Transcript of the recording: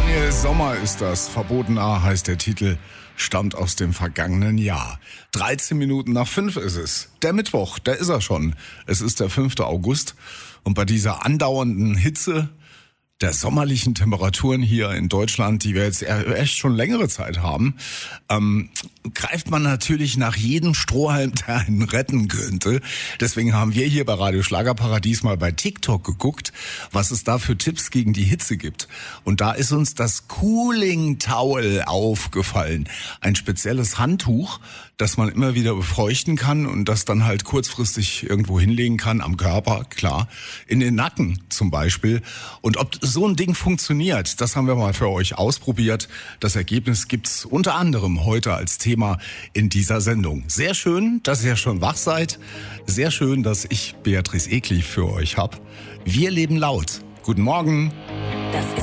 Daniel Sommer ist das. Verbotener heißt der Titel, stammt aus dem vergangenen Jahr. 13 Minuten nach 5 ist es. Der Mittwoch, da ist er schon. Es ist der 5. August und bei dieser andauernden Hitze der sommerlichen Temperaturen hier in Deutschland, die wir jetzt echt schon längere Zeit haben, greift man natürlich nach jedem Strohhalm, der einen retten könnte. Deswegen haben wir hier bei Radio Schlagerparadies mal bei TikTok geguckt, was es da für Tipps gegen die Hitze gibt. Und da ist uns das Cooling Towel aufgefallen. Ein spezielles Handtuch, das man immer wieder befeuchten kann und das dann halt kurzfristig irgendwo hinlegen kann, am Körper, klar, in den Nacken zum Beispiel. Und ob so ein Ding funktioniert, das haben wir mal für euch ausprobiert. Das Ergebnis gibt's unter anderem heute als Thema in dieser Sendung. Sehr schön, dass ihr schon wach seid. Sehr schön, dass ich Beatrice Egli für euch habe. Wir leben laut. Guten Morgen.